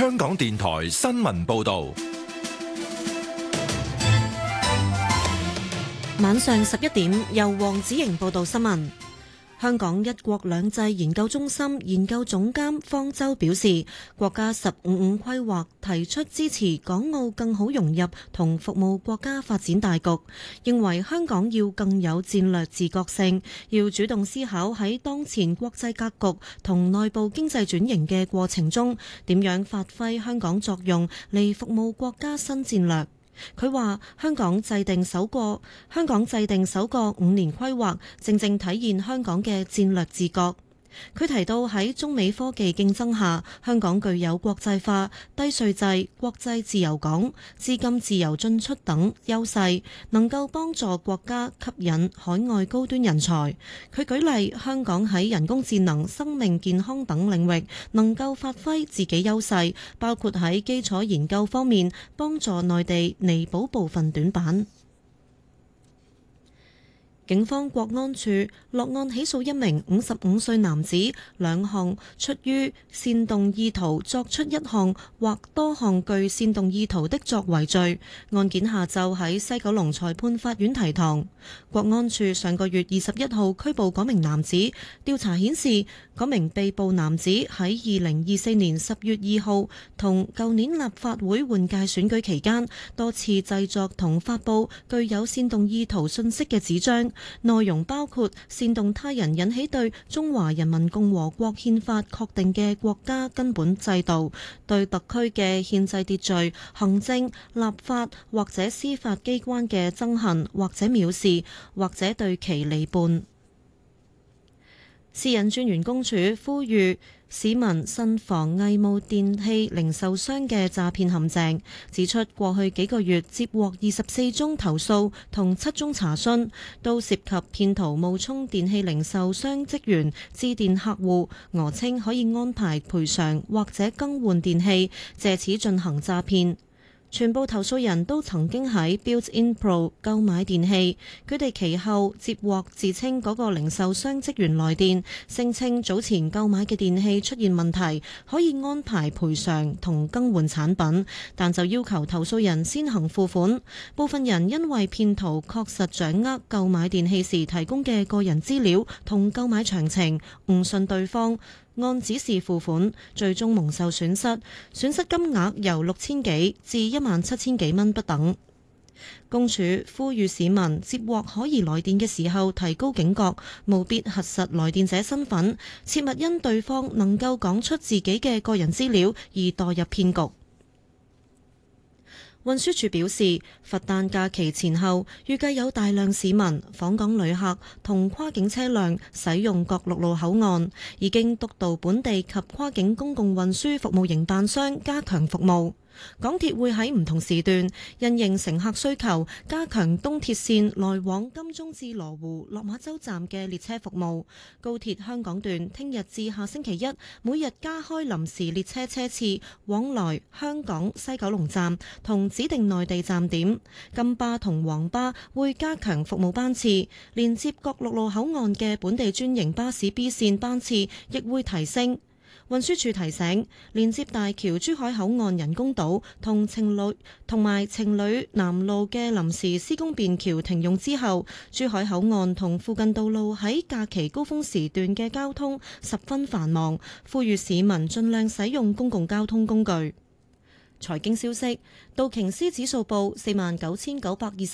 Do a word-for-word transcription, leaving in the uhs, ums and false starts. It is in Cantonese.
香港電台新聞報道。 晚上十一點，由黃子瑩報道新聞。香港一國兩制研究中心研究總監方舟表示，國家十五五規劃提出支持港澳更好融入同服務國家發展大局，認為香港要更有戰略自覺性，要主動思考喺當前國際格局同內部經濟轉型嘅過程中，點樣發揮香港作用嚟服務國家新戰略。佢話：香港制定首個香港制定首個五年規劃，正正體現香港嘅戰略自覺。佢提到喺中美科技競爭下，香港具有國際化、低稅制、國際自由港、資金自由進出等優勢，能夠幫助國家吸引海外高端人才。佢舉例，香港喺人工智能、生命健康等領域能夠發揮自己優勢，包括喺基礎研究方面幫助內地彌補部分短板。警方國安處落案起訴一名五十五歲男子，兩項出於煽動意圖作出一項或多項具煽動意圖的作為罪。案件下晝喺西九龍裁判法院提堂。國安處上個月二十一號拘捕嗰名男子，調查顯示，嗰名被捕男子喺二零二四年十月二號同舊年立法會換屆選舉期間，多次製作同發布具有煽動意圖信息嘅紙張。內容包括煽動他人引起對中華人民共和國憲法確定嘅國家根本制度、對特區嘅憲制秩序、行政、立法或者司法機關嘅憎恨或者藐視，或者對其離叛。私隱專員公署呼籲市民慎防偽冒電器零售商嘅詐騙陷阱，指出過去幾個月接獲二十四宗投訴同七宗查詢，都涉及騙徒冒充電器零售商職員致電客戶，訛稱可以安排賠償或者更換電器，借此進行詐騙。全部投訴人都曾經喺 Built-in Pro 購買電器，佢哋其後接獲自稱嗰個零售商職員來電，聲稱早前購買嘅電器出現問題，可以安排賠償同更換產品，但就要求投訴人先行付款。部分人因為騙徒確實掌握購買電器時提供嘅個人資料同購買詳情，誤信對方，按指示付款，最終蒙受損失，損失金額由六千幾至一萬七千幾蚊不等。公署呼籲市民接獲可疑來電嘅時候提高警覺，務必核實來電者身份，切勿因對方能夠講出自己嘅個人資料而墮入騙局。運輸署表示，佛誕假期前後，預計有大量市民、訪港旅客同跨境車輛使用各陸路口岸，已經督導本地及跨境公共運輸服務營辦商加強服務。港鐵會喺唔同時段因應乘客需求，加強東鐵線來往金鐘至羅湖、落馬洲站嘅列車服務。高鐵香港段聽日至下星期一，每日加開臨時列車車次往來香港西九龍站同指定內地站點。金巴同黃巴會加強服務班次，連接各陸路口岸嘅本地專營巴士 B 線班次亦會提升。運輸署提醒，連接大橋珠海口岸人工島同情侶同埋情侶南路嘅臨時施工便橋停用之後，珠海口岸同附近道路喺假期高峰時段嘅交通十分繁忙，呼籲市民盡量使用公共交通工具。財經消息，道瓊斯指數報四萬九千九百二十